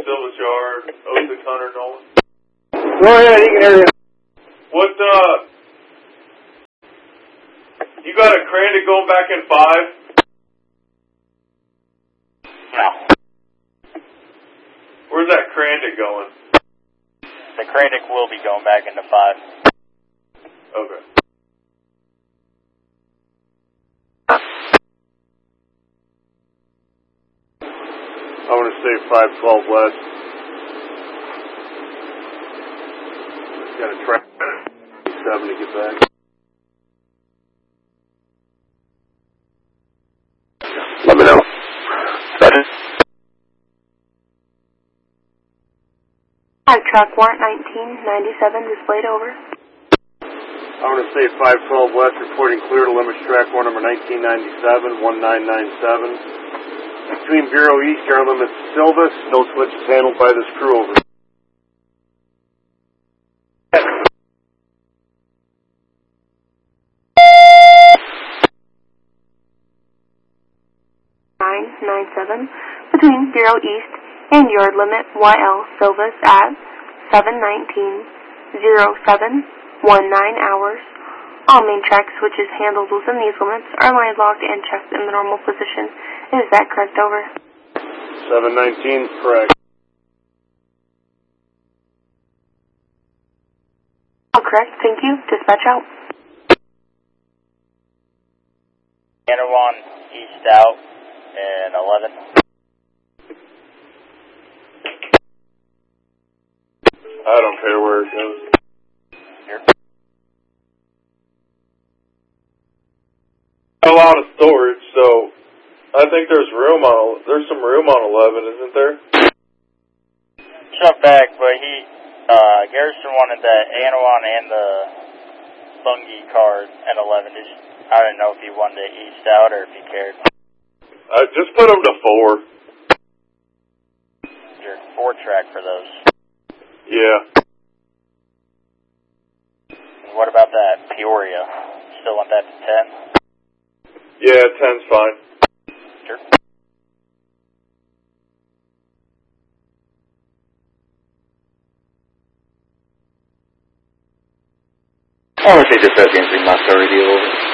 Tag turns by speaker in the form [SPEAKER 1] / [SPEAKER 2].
[SPEAKER 1] Silva's Yard, 0600 Nolan.
[SPEAKER 2] Go ahead, you can hear me.
[SPEAKER 1] What, you got a Krandic going back in 5?
[SPEAKER 3] No.
[SPEAKER 1] Where's that Krandic going?
[SPEAKER 3] The Krandic will be going back into 5.
[SPEAKER 1] Okay.
[SPEAKER 2] I want to say 512 west. Got to try 7 to get back. Let me know.
[SPEAKER 4] Track warrant 1997 displayed over.
[SPEAKER 2] I want to say 512 west, reporting clear to limits track warrant number 1997, 1997. Between Bureau East, yard limits Silvis, no switches handled by this crew over.
[SPEAKER 4] Between Bureau East and yard limit YL Silvis at 7:19:07:19 hours. All main track switches handled within these limits are line locked and checked in the normal position. Is that correct, over?
[SPEAKER 2] 719, correct.
[SPEAKER 4] All correct, thank you. Dispatch out.
[SPEAKER 3] Anawan east out and 11.
[SPEAKER 1] I don't care where it goes.
[SPEAKER 3] Here.
[SPEAKER 1] A lot of storage, so I think there's some room on 11, isn't there?
[SPEAKER 3] Shut back, but Garrison wanted that Anawan and the Bungie card at 11. I didn't know if he wanted it east out or if he cared.
[SPEAKER 1] Just put them to 4.
[SPEAKER 3] Your 4 track for those.
[SPEAKER 1] Yeah.
[SPEAKER 3] And what about that Peoria? Still want that to 10?
[SPEAKER 1] Yeah, 10's fine.
[SPEAKER 3] Sure.
[SPEAKER 5] I want to say dispatch answering Moscow radio over.